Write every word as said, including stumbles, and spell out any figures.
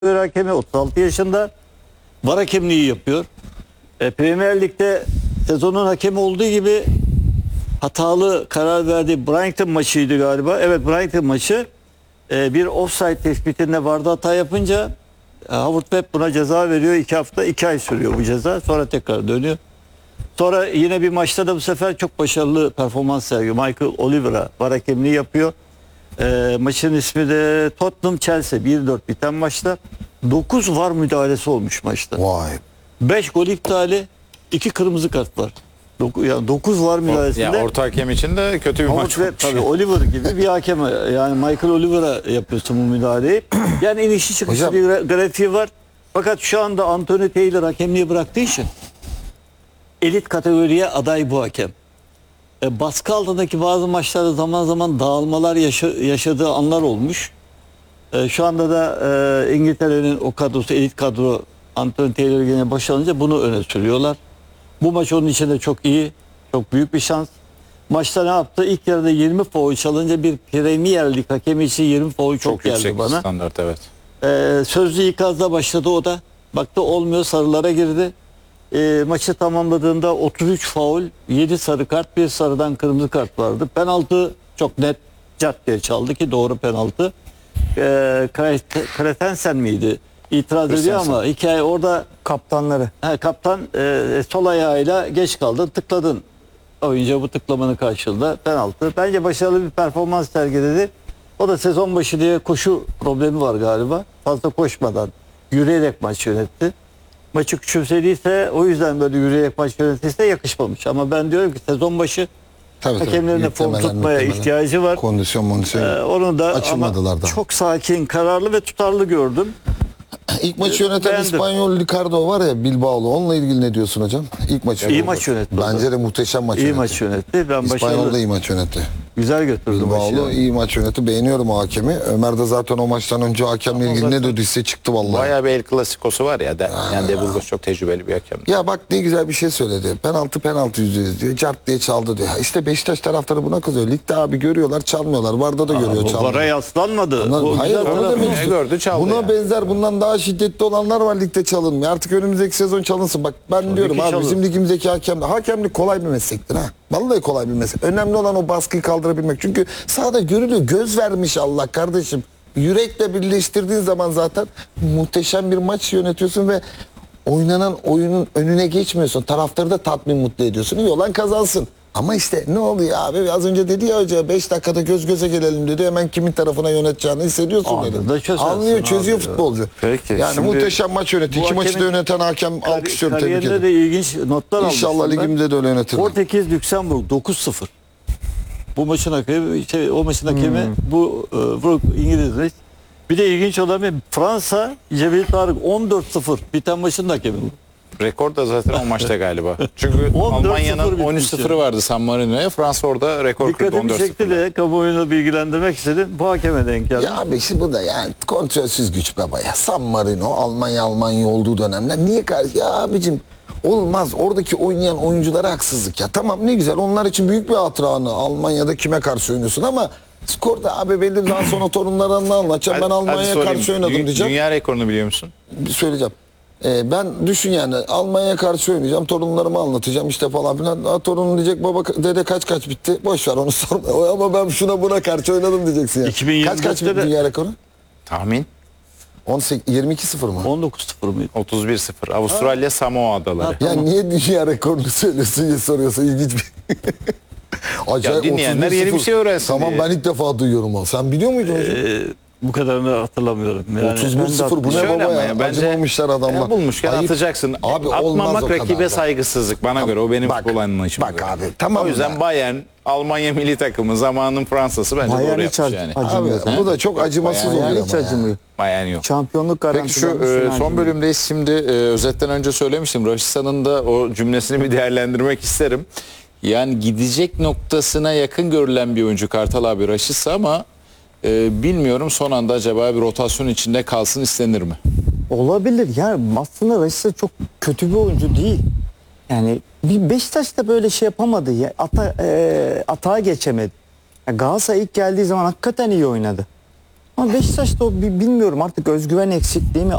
hakemi otuz altı yaşında. VAR hakemliği yapıyor. E, Premier Lig'de sezonun hakemi olduğu gibi hatalı karar verdiği Brighton maçıydı galiba. Evet, Brighton maçı e, bir offside tespitinde VAR'da hata yapınca e, Howard Webb buna ceza veriyor. iki hafta iki ay sürüyor bu ceza. Sonra tekrar dönüyor. Sonra yine bir maçta da bu sefer çok başarılı performans sergiliyor. Michael Oliver'a VAR hakemliği yapıyor. E, maçın ismi de Tottenham Chelsea bir dört biten maçta dokuz VAR müdahalesi olmuş maçta. Vay. beş gol iptali, iki kırmızı kart var. Doku, yani dokuz VAR müdahalesinde. Yani orta hakem için de kötü bir Howard maç Webb, olmuş. tabii Oliver gibi bir hakeme, yani Michael Oliver'a yapıyorsun bu müdahaleyi. Yani inişli çıkışlı Hocam, bir gra- grafiği var. Fakat şu anda Anthony Taylor hakemliği bıraktığı için elit kategoriye aday bu hakem. E, baskı altındaki bazı maçlarda zaman zaman dağılmalar yaşa- yaşadığı anlar olmuş. E, şu anda da e, İngiltere'nin o kadrosu, elit kadro, Anthony Taylor yine başlanınca bunu öne sürüyorlar. Bu maç onun için de çok iyi, çok büyük bir şans. Maçta ne yaptı? İlk yarıda yirmi faul çalınca bir Premier Lig hakemi için yirmi faul çok, Çok geldi yüksek bana. standart, evet. Ee, sözlü ikazla başladı o da. Baktı olmuyor, sarılara girdi. Ee, maçı tamamladığında otuz üç faul, yedi sarı kart, bir sarıdan kırmızı kart vardı. Penaltı çok net cat diye çaldı ki doğru penaltı. Ee, Kretensen miydi? İtiraz ediyor ama hikaye orada Kaptanları. he, kaptan e, sol ayağıyla geç kaldın, tıkladın. Oyuncu bu tıklamanın karşılığında penaltı. Bence başarılı bir performans sergiledi. O da sezon başı diye koşu problemi var galiba. Fazla koşmadan yürüyerek maç yönetti. Maçı küçümsediyse, o yüzden böyle yürüyerek maç yönettiyse yakışmamış. Ama ben diyorum ki sezon başı Tabii, tabii. hakemlerin de form Muhtemelen, tutmaya muhtemelen. ihtiyacı var. Kondisyon mondisyon. Ee, onu da açılmadılar ama da. çok sakin, kararlı ve tutarlı gördüm. İlk maçı yöneten Beğendim. İspanyol Ricardo var ya, Bilbao'lu. Onunla ilgili ne diyorsun hocam? İlk maçı. İyi maç yönetti o da. Bence de muhteşem maç İyi yönetti. maç yönetti. Ben İspanyol başarılı, da iyi maç yönetti. güzel götürdü maçı. Bilbao'lu yani. iyi maç yönetti. Beğeniyorum o hakemi. Ömer de zaten o maçtan önce hakemle ilgili ne dediyse çıktı vallahi. Bayağı bir El Clasico'su var ya. De, yani De Burgos çok tecrübeli bir hakem. Ya bak ne güzel bir şey söyledi. Penaltı penaltı yüzdeyiz diyor. Cart diye çaldı diyor. İşte Beşiktaş taraftarı buna kızıyor. Ligde abi görüyorlar, çalmıyorlar. Varda da görüyor, Bu çalmıyor. VAR'a yaslanmadı. Bunlar- Bu hayır, güzel onu tarafı. demek Ne gördü, çaldı Buna yani. benzer, bundan daha şiddetli olanlar var ligde, çalınmıyor. Artık önümüzdeki sezon çalınsın. Bak ben diyorum ki abi, çalın. bizim ligimizdeki hakem, hakemlik kolay bir meslektir ha. Vallahi kolay bir meslek. Önemli olan o baskıyı kaldırabilmek. Çünkü sahada görülüyor. Göz vermiş Allah kardeşim. Yürekle birleştirdiğin zaman zaten muhteşem bir maç yönetiyorsun ve oynanan oyunun önüne geçmiyorsun. Taraftarı da tatmin, mutlu ediyorsun. İyi olan kazansın. Ama işte ne oluyor abi? Az önce dedi ya hoca, beş dakikada göz göze gelelim dedi. Hemen kimin tarafına yöneteceğini hissediyorsun Anında dedi. çözersin Anlıyor, çözüyor abi ya. futbolcu. Peki, Yani şimdi muhteşem maç yönetti. bu İki maçı da hakemin yöneten hakem alkışlıyorum, tebrik Kariyerinde ederim. de ilginç notlar İnşallah almışsın ben. ligimizde de öyle yönetir. Portekiz Lüksemburg dokuz sıfır. Bu maçın hakemi, şey, o maçın hakemi bu e, bu İngiliz. Bir de ilginç olan bir Fransa Cebeli Tarık on dört sıfır biten maçın da hakemi bu. Rekor da zaten o maçta galiba. Çünkü on dört sıfır Almanya'nın bitmiş on üç sıfırı vardı San Marino'ya. Fransa orada rekor kırdı on Dikkatimi dört çekti sıfırla. de kamuoyunu bilgilendirmek istedim. Bu hakeme denk geldi. Ya abi işte bu da yani kontrolsüz güç baba ya. San Marino, Almanya Almanya olduğu dönemler niye karşı? Ya abicim olmaz. Oradaki oynayan oyunculara haksızlık ya. Tamam ne güzel, onlar için büyük bir hatıranı. Almanya'da kime karşı oynuyorsun ama skorda abi belli, daha sonra torunlarına anlatacağım. Ben Hadi- hadi Almanya'ya sorayım. karşı oynadım Dü- diyeceğim. Dünya rekorunu biliyor musun? Bir söyleyeceğim. Ee, ben düşün yani, Almanya'ya karşı oynayacağım, torunlarıma anlatacağım işte falan filan. Ha, torunun diyecek baba dede kaç kaç bitti, boş ver onu sorma. Ama ben şuna buna karşı oynadım diyeceksin ya. iki bin yirmi Kaç kaç dörtte bitti de- dünya rekoru? Tahmin. on sekiz, yirmi iki sıfır mı? on dokuz sıfır mıydı? otuz bir sıfır. Avustralya Samoa Adaları. Ya niye dünya rekorunu söylüyorsun diye soruyorsun, ilginç bir... Acayip, Ya dinleyenler otuz bir yeni bir sıfır. şey öğrensin Tamam diye. ben ilk defa duyuyorum onu. Sen biliyor muydun hocam? Ee, bu kadarını hatırlamıyorum. Yani otuz bir ben de sıfır bu ne Şöyle baba ama ya? ya, bence Acımamışlar adamlar. ya bulmuşken Ayıp. atacaksın. Abi olmaz Atmamak o kadar rakibe da. saygısızlık bana göre. O benim Bak, futbol anlayışıma bak göre. abi, tamam O yüzden ya. Bayern, Almanya milli takımı, zamanın Fransa'sı bence Bayern doğru hiç yapmış ac- yani. acı- Abi Acımıyor. bu da çok acımasız Bayağı oluyor Yani hiç ama ya. acımıyor. Bayern yok. Şampiyonluk Peki garantisi. şu olmuş, e, yine son acımıyor. bölümdeyiz. Şimdi e, özetten önce söylemiştim. Raşitsa'nın da o cümlesini bir değerlendirmek isterim. Yani gidecek noktasına yakın görülen bir oyuncu Kartal abi Raşitsa ama e, bilmiyorum son anda acaba bir rotasyon içinde kalsın istenir mi? Olabilir. Ya aslında Raşitsa çok kötü bir oyuncu değil. Yani bir Beşiktaş da böyle şey yapamadı. Ya, ata, e, atağa geçemedi. Ya Galatasaray ilk geldiği zaman hakikaten iyi oynadı. Ama Beşiktaş'ta o bi- bilmiyorum artık özgüven eksikliği mi